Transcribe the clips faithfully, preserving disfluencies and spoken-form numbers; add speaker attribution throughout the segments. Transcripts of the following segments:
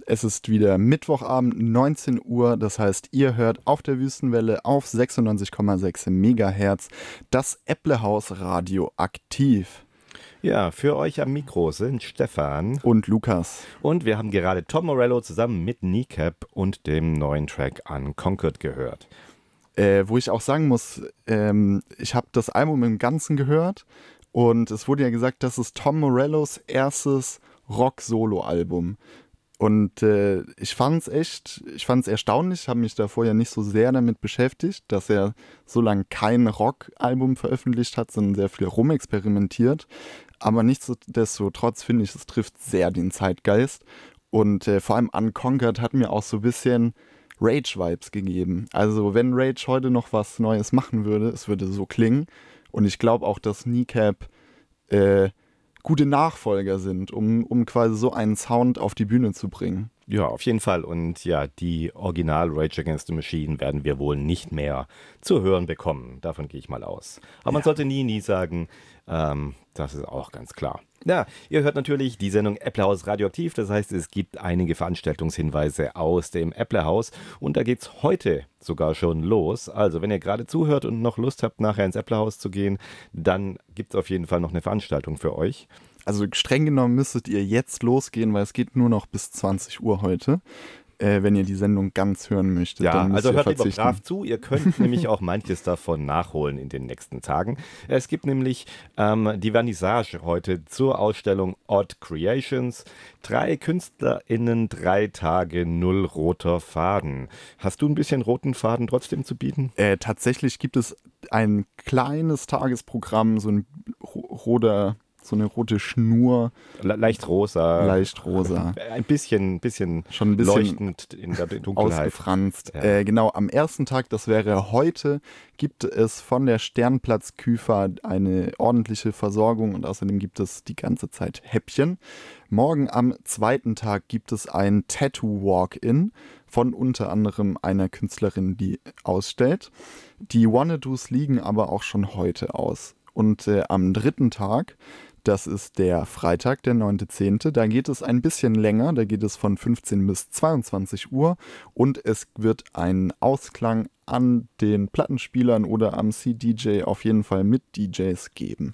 Speaker 1: Es ist wieder Mittwochabend, neunzehn Uhr. Das heißt, ihr hört auf der Wüstenwelle auf sechsundneunzig Komma sechs Megahertz das Äpplehaus Radioaktiv.
Speaker 2: Ja, für euch am Mikro sind Stefan
Speaker 1: und Lukas.
Speaker 2: Und wir haben gerade Tom Morello zusammen mit Kneecap und dem neuen Track Unconquered gehört.
Speaker 1: Äh, wo ich auch sagen muss, ähm, ich habe das Album im Ganzen gehört und es wurde ja gesagt, das ist Tom Morellos erstes Rock-Solo-Album. Und äh, ich fand's echt, ich fand's erstaunlich, habe mich da vorher nicht so sehr damit beschäftigt, dass er so lange kein Rock-Album veröffentlicht hat, sondern sehr viel rumexperimentiert. Aber nichtsdestotrotz finde ich, es trifft sehr den Zeitgeist. Und äh, vor allem Unconquered hat mir auch so ein bisschen Rage-Vibes gegeben. Also wenn Rage heute noch was Neues machen würde, es würde so klingen. Und ich glaube auch, dass Kneecap äh, gute Nachfolger sind, um, um quasi so einen Sound auf die Bühne zu bringen.
Speaker 2: Ja, auf jeden Fall. Und ja, die Original Rage Against the Machine werden wir wohl nicht mehr zu hören bekommen. Davon gehe ich mal aus. Aber ja. Man sollte nie, nie sagen, ähm, das ist auch ganz klar. Ja, ihr hört natürlich die Sendung Äpplehaus Radioaktiv. Das heißt, es gibt einige Veranstaltungshinweise aus dem Äpplehaus. Und da geht es heute sogar schon los. Also, wenn ihr gerade zuhört und noch Lust habt, nachher ins Äpplehaus zu gehen, dann gibt es auf jeden Fall noch eine Veranstaltung für euch.
Speaker 1: Also streng genommen müsstet ihr jetzt losgehen, weil es geht nur noch bis zwanzig Uhr heute. Äh, wenn ihr die Sendung ganz hören möchtet.
Speaker 2: Ja,
Speaker 1: dann
Speaker 2: also
Speaker 1: ihr
Speaker 2: hört
Speaker 1: verzichten.
Speaker 2: lieber brav zu. Ihr könnt nämlich auch manches davon nachholen in den nächsten Tagen. Es gibt nämlich ähm, die Vernissage heute zur Ausstellung Odd Creations. Drei KünstlerInnen, drei Tage, null roter Faden. Hast du ein bisschen roten Faden trotzdem zu bieten?
Speaker 1: Äh, tatsächlich gibt es ein kleines Tagesprogramm, so ein roter... so eine rote Schnur.
Speaker 2: Le- leicht rosa.
Speaker 1: Leicht rosa.
Speaker 2: Ein bisschen, bisschen,
Speaker 1: schon ein bisschen
Speaker 2: leuchtend in der Dunkelheit.
Speaker 1: Ausgefranst.
Speaker 2: Ja.
Speaker 1: Äh, genau, am ersten Tag, das wäre heute, gibt es von der Sternplatz Küfer eine ordentliche Versorgung und außerdem gibt es die ganze Zeit Häppchen. Morgen am zweiten Tag gibt es ein Tattoo-Walk-In von unter anderem einer Künstlerin, die ausstellt. Die Wannadoos liegen aber auch schon heute aus. Und äh, am dritten Tag, das ist der Freitag, der neunter zehnte Da geht es ein bisschen länger, da geht es von fünfzehn bis zweiundzwanzig Uhr und es wird einen Ausklang an den Plattenspielern oder am C D J auf jeden Fall mit D Js geben.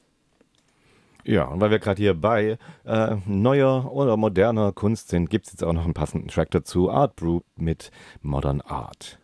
Speaker 2: Ja, und weil wir gerade hier bei äh, neuer oder moderner Kunst sind, gibt es jetzt auch noch einen passenden Track dazu, Art Brew mit Modern Art.